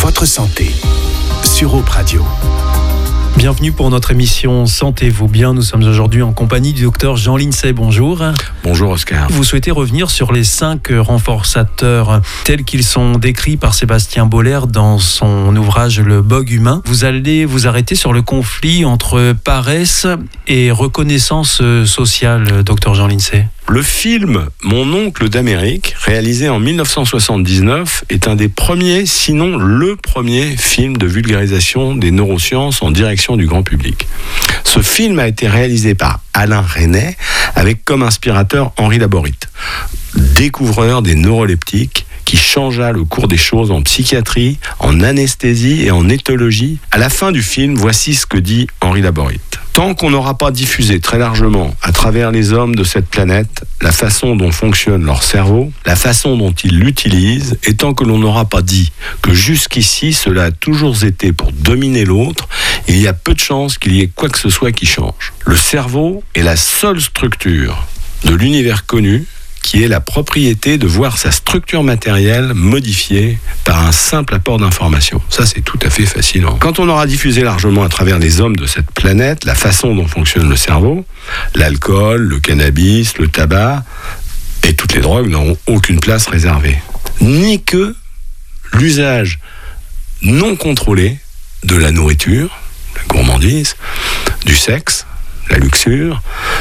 votre santé sur Europe Radio. Bienvenue pour notre émission Sentez-vous bien. Nous sommes aujourd'hui en compagnie du docteur Jean Lincey. Bonjour. Bonjour Oscar. Vous souhaitez revenir sur les 5 renforçateurs tels qu'ils sont décrits par Sébastien Boller dans son ouvrage Le Bog humain. Vous allez vous arrêter sur le conflit entre paresse et reconnaissance sociale, docteur Jean Lincey. Le film Mon oncle d'Amérique, réalisé en 1979, est un des premiers, sinon le premier film de vulgarisation des neurosciences en direction du grand public. Ce film a été réalisé par Alain Resnais avec comme inspirateur Henri Laborit, découvreur des neuroleptiques qui changea le cours des choses en psychiatrie, en anesthésie et en éthologie. À la fin du film, voici ce que dit Henri Laborit. Tant qu'on n'aura pas diffusé très largement à travers les hommes de cette planète la façon dont fonctionne leur cerveau, la façon dont ils l'utilisent, et tant que l'on n'aura pas dit que jusqu'ici cela a toujours été pour dominer l'autre, il y a peu de chances qu'il y ait quoi que ce soit qui change. Le cerveau est la seule structure de l'univers connu qui est la propriété de voir sa structure matérielle modifiée par un simple apport d'informations. Ça, c'est tout à fait fascinant. Quand on aura diffusé largement à travers les hommes de cette planète la façon dont fonctionne le cerveau, l'alcool, le cannabis, le tabac et toutes les drogues n'auront aucune place réservée. Ni que l'usage non contrôlé de la nourriture, la gourmandise, du sexe, la luxure,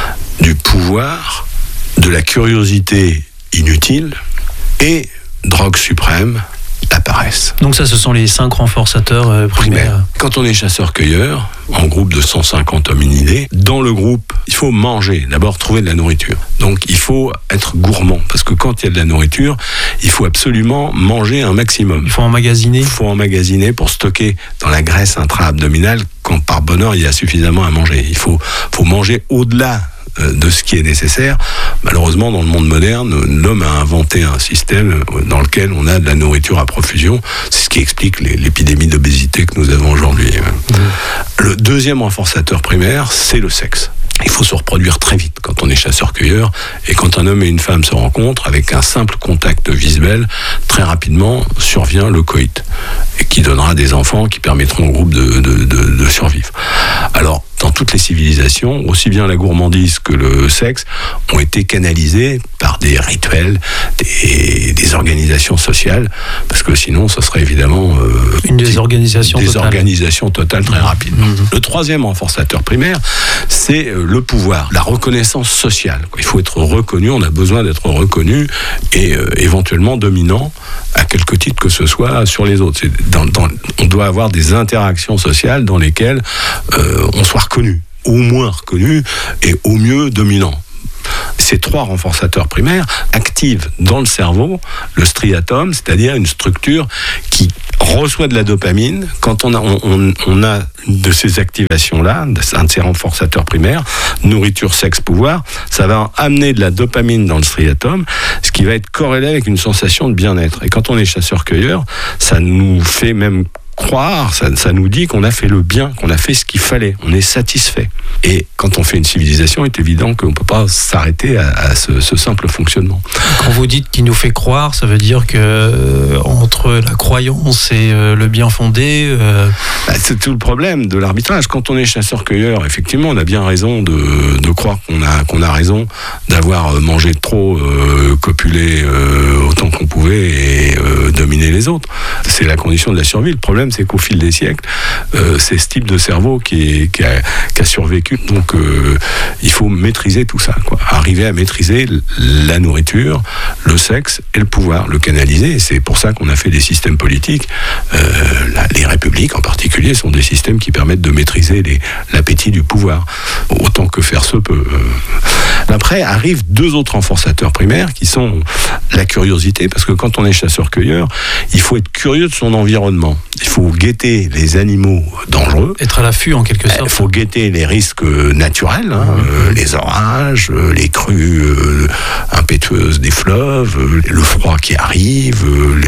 du pouvoir, de la curiosité inutile et, drogue suprême, la paresse. Donc ça, ce sont les 5 renforçateurs primaires. Quand on est chasseur-cueilleur, en groupe de 150 hominidés, dans le groupe, il faut manger, d'abord trouver de la nourriture. Donc il faut être gourmand, parce que quand il y a de la nourriture, il faut absolument manger un maximum. Il faut emmagasiner. Il faut emmagasiner pour stocker dans la graisse intra-abdominale quand par bonheur il y a suffisamment à manger. Il faut manger au-delà de ce qui est nécessaire. Malheureusement, dans le monde moderne, l'homme a inventé un système dans lequel on a de la nourriture à profusion. C'est ce qui explique l'épidémie d'obésité que nous avons aujourd'hui. Le deuxième renforçateur primaire, c'est le sexe. Il faut se reproduire très vite quand on est chasseur-cueilleur, et quand un homme et une femme se rencontrent, avec un simple contact visuel, très rapidement survient le coït, et qui donnera des enfants qui permettront au groupe de survivre. Alors, dans toutes les civilisations, aussi bien la gourmandise que le sexe ont été canalisés par des rituels, des organisations sociales, parce que sinon, ça serait évidemment une désorganisation totale très rapide. Le troisième renforçateur primaire, c'est le pouvoir, la reconnaissance sociale. Il faut être reconnu, on a besoin d'être reconnu et éventuellement dominant à quelque titre que ce soit sur les autres. On doit avoir des interactions sociales dans lesquelles on soit reconnu, au moins reconnu et au mieux dominant. Ces 3 renforçateurs primaires activent dans le cerveau le striatum, c'est-à-dire une structure qui reçoit de la dopamine. Quand on a de ces activations-là, un de ces renforçateurs primaires, nourriture, sexe, pouvoir, ça va amener de la dopamine dans le striatum, ce qui va être corrélé avec une sensation de bien-être. Et quand on est chasseur-cueilleur, ça nous fait même croire, ça nous dit qu'on a fait le bien, qu'on a fait ce qu'il fallait, on est satisfait. Et quand on fait une civilisation, il est évident qu'on ne peut pas s'arrêter à ce simple fonctionnement. Quand vous dites qu'il nous fait croire, ça veut dire que entre la croyance et le bien fondé... C'est tout le problème de l'arbitrage. Quand on est chasseur-cueilleur, effectivement, on a bien raison de croire qu'on a raison d'avoir mangé trop, copulé autant qu'on pouvait et dominer les autres. C'est la condition de la survie. Le problème, c'est qu'au fil des siècles, c'est ce type de cerveau qui a survécu. Donc, il faut maîtriser tout ça, quoi. Arriver à maîtriser la nourriture, le sexe et le pouvoir, le canaliser. Et c'est pour ça qu'on a fait des systèmes politiques. Les républiques, en particulier, sont des systèmes qui permettent de maîtriser l'appétit du pouvoir, autant que faire se peut. Après, arrivent 2 autres renforçateurs primaires qui sont la curiosité, parce que quand on est chasseur-cueilleur, il faut être curieux de son environnement. Il faut guetter les animaux dangereux. Être à l'affût, en quelque sorte. Il faut guetter les risques naturels, les orages, les crues impétueuses des fleuves, le froid qui arrive,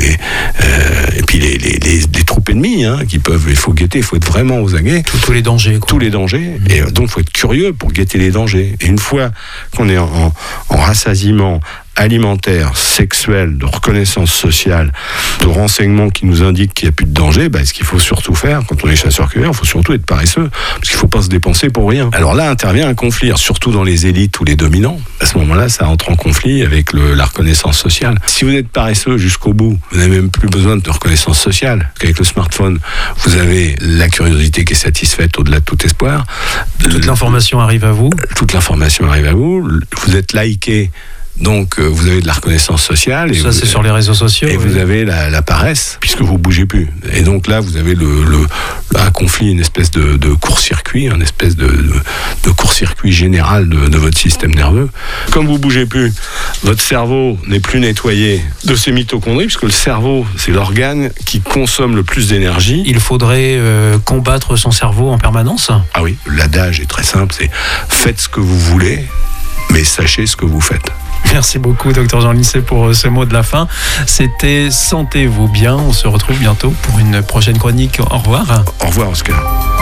et puis les troupes ennemies qui peuvent. Il faut guetter, il faut être vraiment aux aguets. Tous les dangers. Tous les dangers. Et donc, il faut être curieux pour guetter les dangers. Et une fois qu'on est en rassasiement alimentaire, sexuelle, de reconnaissance sociale, de renseignements qui nous indiquent qu'il n'y a plus de danger, ce qu'il faut surtout faire quand on est chasseur-cueilleur, il faut surtout être paresseux, parce qu'il ne faut pas se dépenser pour rien. Alors là intervient un conflit, surtout dans les élites ou les dominants. À ce moment-là, ça entre en conflit avec la reconnaissance sociale. Si vous êtes paresseux jusqu'au bout, vous n'avez même plus besoin de reconnaissance sociale. Parce qu'avec le smartphone, vous avez la curiosité qui est satisfaite au-delà de tout espoir. Toute l'information arrive à vous. Toute l'information arrive à vous. Vous êtes liké. Donc, vous avez de la reconnaissance sociale. Ça, c'est sur les réseaux sociaux. Et vous avez la paresse, puisque vous bougez plus. Et donc là, vous avez un conflit, une espèce de court-circuit, une espèce de court-circuit général de votre système nerveux. Comme vous bougez plus, votre cerveau n'est plus nettoyé de ses mitochondries, puisque le cerveau, c'est l'organe qui consomme le plus d'énergie. Il faudrait combattre son cerveau en permanence ? Ah oui, l'adage est très simple, c'est « faites ce que vous voulez, mais sachez ce que vous faites ». Merci beaucoup, Dr Jean Lincey, pour ce mot de la fin. C'était Sentez-vous bien. On se retrouve bientôt pour une prochaine chronique. Au revoir. Au revoir, Oscar.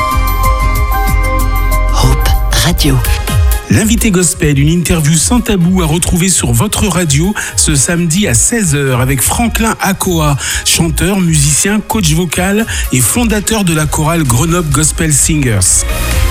Hope Radio. L'invité gospel, une interview sans tabou à retrouver sur votre radio ce samedi à 16h avec Franklin Akoa, chanteur, musicien, coach vocal et fondateur de la chorale Grenoble Gospel Singers.